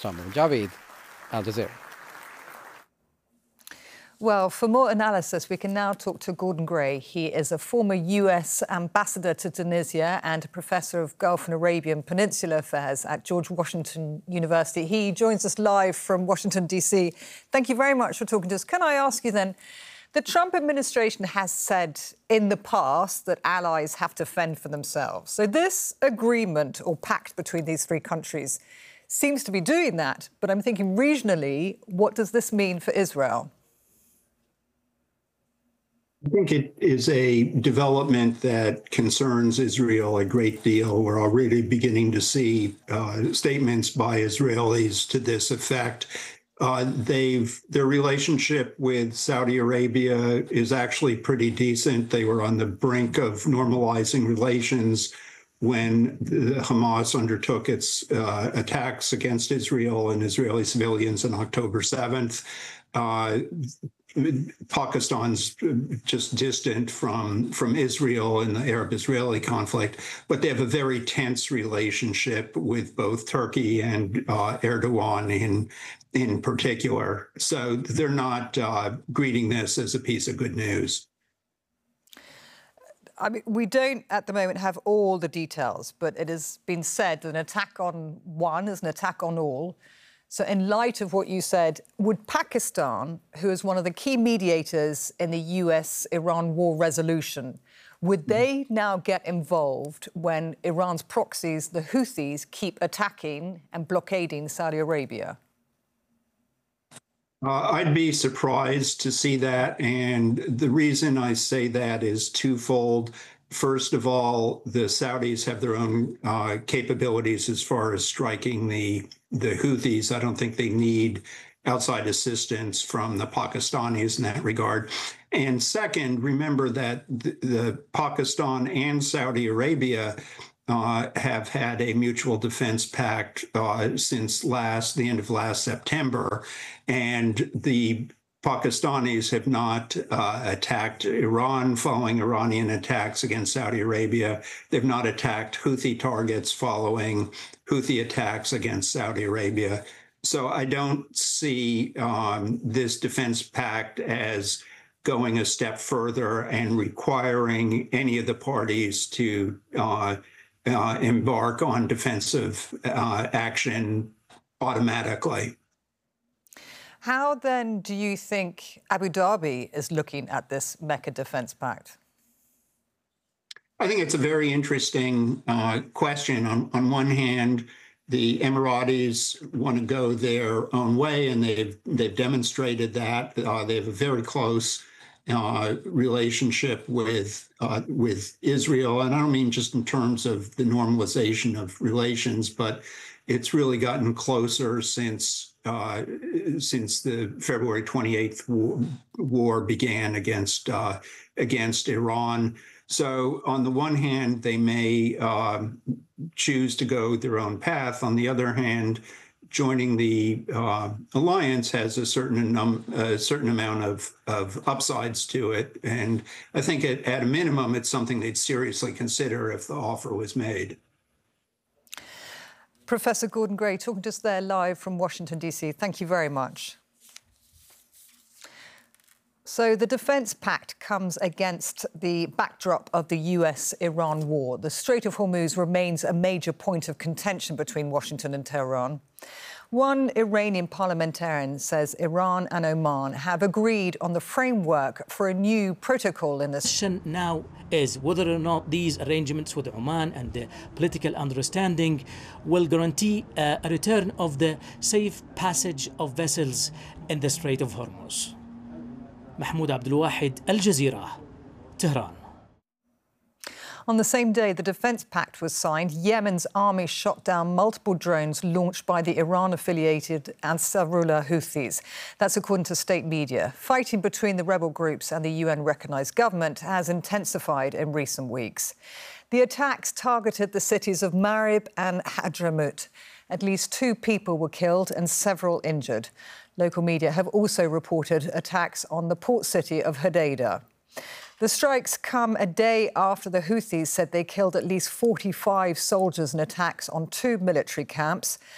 Samuel Javid, Al Jazeera. Well, for more analysis, we can now talk to Gordon Gray. He is a former US ambassador to Tunisia and a professor of Gulf and Arabian Peninsula affairs at George Washington University. He joins us live from Washington, D.C. Thank you very much for talking to us. Can I ask you then, the Trump administration has said in the past that allies have to fend for themselves. So this agreement or pact between these three countries seems to be doing that. But I'm thinking regionally, what does this mean for Israel? I think it is a development that concerns Israel a great deal. We're already beginning to see statements by Israelis to this effect. Their relationship with Saudi Arabia is actually pretty decent. They were on the brink of normalizing relations when Hamas undertook its attacks against Israel and Israeli civilians on October 7th. Pakistan's just distant from Israel in the Arab-Israeli conflict, but they have a very tense relationship with both Turkey and Erdogan in particular. So they're not greeting this as a piece of good news. I mean, we don't at the moment have all the details, but it has been said that an attack on one is an attack on all. So in light of what you said, would Pakistan, who is one of the key mediators in the US-Iran war resolution, would they now get involved when Iran's proxies, the Houthis, keep attacking and blockading Saudi Arabia? I'd be surprised to see that. And the reason I say that is twofold. First of all, the Saudis have their own capabilities as far as striking the Houthis. I don't think they need outside assistance from the Pakistanis in that regard. And second, remember that the Pakistan and Saudi Arabia have had a mutual defense pact since the end of last September. And the Pakistanis have not attacked Iran following Iranian attacks against Saudi Arabia. They've not attacked Houthi targets following Houthi attacks against Saudi Arabia. So I don't see this defense pact as going a step further and requiring any of the parties to embark on defensive action automatically. How then do you think Abu Dhabi is looking at this Mecca Defense Pact? I think it's a very interesting question. On one hand, the Emiratis want to go their own way, and they've demonstrated that. They have a very close relationship with Israel, and I don't mean just in terms of the normalization of relations, but it's really gotten closer since the February 28th war began against Iran. So on the one hand, they may choose to go their own path. On the other hand, joining the alliance has a certain amount of upsides to it. And I think at a minimum, it's something they'd seriously consider if the offer was made. Professor Gordon Gray, talking to us there live from Washington, D.C. Thank you very much. So the Defence Pact comes against the backdrop of the US-Iran war. The Strait of Hormuz remains a major point of contention between Washington and Tehran. One Iranian parliamentarian says Iran and Oman have agreed on the framework for a new protocol in this. Now is whether or not these arrangements with Oman and the political understanding will guarantee a return of the safe passage of vessels in the Strait of Hormuz. Mahmoud Abdulwahid, Al Jazeera, Tehran. On the same day the Defence Pact was signed, Yemen's army shot down multiple drones launched by the Iran-affiliated Ansarullah Houthis. That's according to state media. Fighting between the rebel groups and the UN-recognised government has intensified in recent weeks. The attacks targeted the cities of Marib and Hadramut. At least 2 people were killed and several injured. Local media have also reported attacks on the port city of Hodeidah. The strikes come a day after the Houthis said they killed at least 45 soldiers in attacks on 2 military camps.